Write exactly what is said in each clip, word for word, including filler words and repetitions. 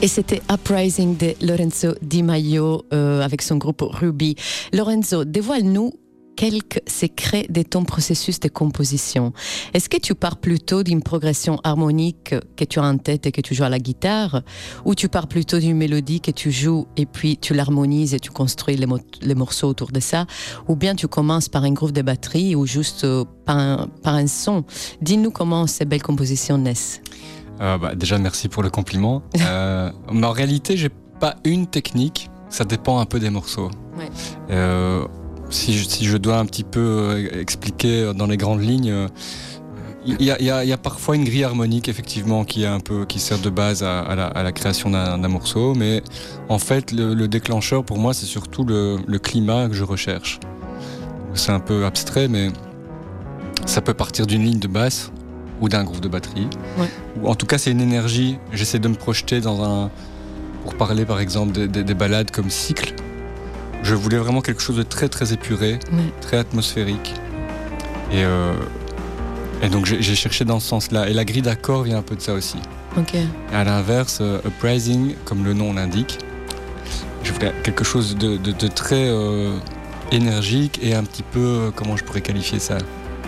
Et c'était Uprising de Lorenzo Di Maio euh, avec son groupe Ruby. Lorenzo, dévoile-nous quelques secrets de ton processus de composition. Est-ce que tu pars plutôt d'une progression harmonique que tu as en tête et que tu joues à la guitare, ou tu pars plutôt d'une mélodie que tu joues et puis tu l'harmonises et tu construis les, mo- les morceaux autour de ça, ou bien tu commences par un groove de batterie ou juste euh, par, un, par un son? Dis-nous comment ces belles compositions naissent. Euh, bah, déjà, merci pour le compliment. euh, mais en réalité, j'ai pas une technique. Ça dépend un peu des morceaux. Ouais. Euh, si, je, si je dois un petit peu expliquer dans les grandes lignes, il y a, y a, y a parfois une grille harmonique effectivement qui est un peu qui sert de base à, à, la, à la création d'un, d'un morceau. Mais en fait, le, le déclencheur pour moi, c'est surtout le, le climat que je recherche. C'est un peu abstrait, mais ça peut partir d'une ligne de basse ou d'un groove de batterie. Ouais. Ou en tout cas, c'est une énergie. J'essaie de me projeter dans un... Pour parler, par exemple, des, des, des ballades comme Cycle, je voulais vraiment quelque chose de très, très épuré, Ouais. très atmosphérique. Et, euh, et donc, j'ai, j'ai cherché dans ce sens-là. Et la grille d'accords vient un peu de ça aussi. Ok. Et à l'inverse, euh, Uprising, comme le nom l'indique, je voulais quelque chose de, de, de très euh, énergique et un petit peu... euh, Comment je pourrais qualifier ça ?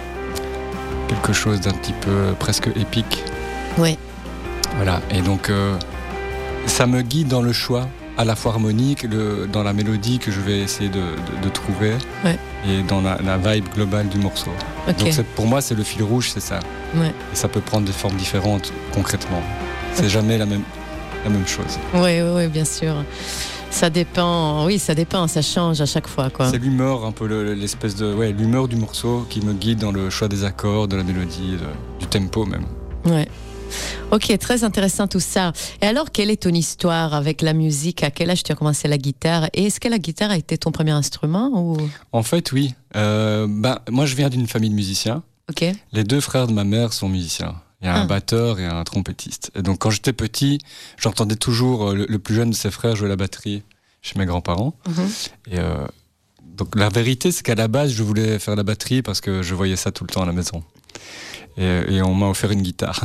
Quelque chose d'un petit peu presque épique. Ouais. Voilà, et donc euh, ça me guide dans le choix, à la fois harmonique, le, dans la mélodie que je vais essayer de, de, de trouver, Ouais. et dans la, la vibe globale du morceau. Ok. Donc c'est, pour moi, c'est le fil rouge, c'est ça. Ouais. Et ça peut prendre des formes différentes, concrètement. C'est Ok. jamais la même, la même chose. Oui, oui, oui, bien sûr. Ça dépend, oui, ça dépend, ça change à chaque fois, quoi. C'est l'humeur, un peu le- l'espèce de... Ouais, l'humeur du morceau qui me guide dans le choix des accords, de la mélodie, de- du tempo même. Ouais. Ok, très intéressant tout ça. Et alors, quelle est ton histoire avec la musique? À quel âge tu as commencé la guitare? Et est-ce que la guitare a été ton premier instrument ou... En fait, oui. Euh, ben, moi, je viens d'une famille de musiciens. Ok. Les deux frères de ma mère sont musiciens. Il y a un Ah. batteur et un trompettiste. Et donc, quand j'étais petit, j'entendais toujours le, le plus jeune de ses frères jouer la batterie chez mes grands-parents. Mhm. Et euh, donc, la vérité, c'est qu'à la base, je voulais faire la batterie parce que je voyais ça tout le temps à la maison. Et, et on m'a offert une guitare.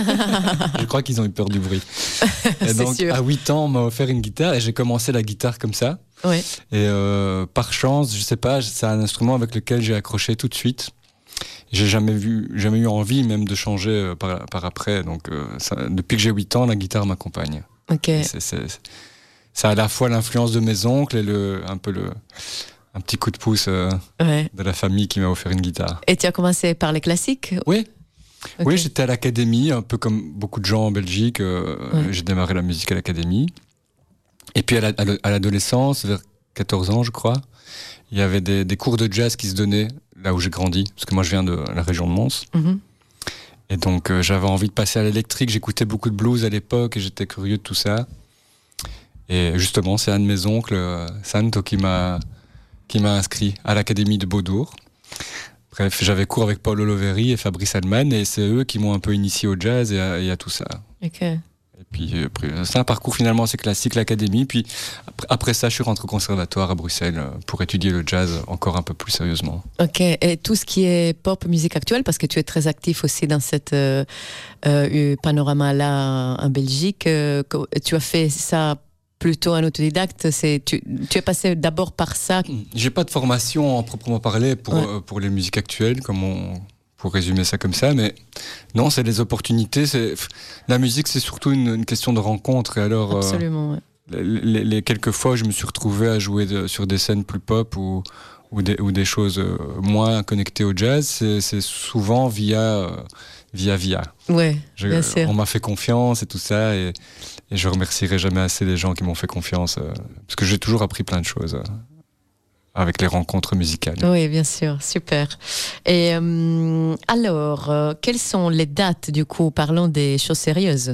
Je crois qu'ils ont eu peur du bruit. Et C'est donc, sûr. à huit ans, on m'a offert une guitare et j'ai commencé la guitare comme ça. Ouais. Et euh, par chance, je sais pas, c'est un instrument avec lequel j'ai accroché tout de suite. J'ai jamais vu, jamais eu envie même de changer euh, par, par après. Donc, euh, ça, depuis que j'ai huit ans, la guitare m'accompagne. Ok. Et C'est, c'est, c'est, c'est à la fois l'influence de mes oncles et le, un peu le, un petit coup de pouce euh, Ouais. de la famille qui m'a offert une guitare. Et tu as commencé par les classiques? Oui. Ok. Oui, j'étais à l'académie, un peu comme beaucoup de gens en Belgique. Euh, Ouais. J'ai démarré la musique à l'académie. Et puis à, la, à, le- à l'adolescence, vers quatorze ans, je crois, il y avait des, des cours de jazz qui se donnaient là où j'ai grandi, parce que moi je viens de la région de Mons. Mhm. Et donc euh, j'avais envie de passer à l'électrique. J'écoutais beaucoup de blues à l'époque et j'étais curieux de tout ça. Et justement, c'est un de mes oncles, euh, Santo, qui m'a, qui m'a inscrit à l'académie de Beaudour. Bref, j'avais cours avec Paolo Loveri et Fabrice Hallman, et c'est eux qui m'ont un peu initié au jazz et à, et à tout ça. Ok. Et puis, euh, après, c'est un parcours finalement assez classique, l'académie. Puis après, après ça, je suis rentré au conservatoire à Bruxelles euh, pour étudier le jazz encore un peu plus sérieusement. Ok. Et tout ce qui est pop, musique actuelle, parce que tu es très actif aussi dans cette euh, euh, panorama-là en Belgique, euh, co- tu as fait ça plutôt en autodidacte. C'est, tu, tu es passé d'abord par ça. J'ai pas de formation en proprement parler pour, Ouais. euh, pour les musiques actuelles, comme on, pour résumer ça comme ça, mais non, c'est des opportunités. C'est, la musique, c'est surtout une, une question de rencontre. Et alors, euh, Absolument. Ouais. les, les quelques fois où je me suis retrouvé à jouer de, sur des scènes plus pop ou, ou, des, ou des choses euh, moins connectées au jazz, c'est, c'est souvent via, euh, via via. Ouais, Je- bien sûr. on m'a fait confiance et tout ça, et, et je remercierai jamais assez les gens qui m'ont fait confiance, euh, parce que j'ai toujours appris plein de choses euh, avec les rencontres musicales. Oui, bien sûr, super. Et euh, alors, euh, quelles sont les dates du coup? Parlons des choses sérieuses.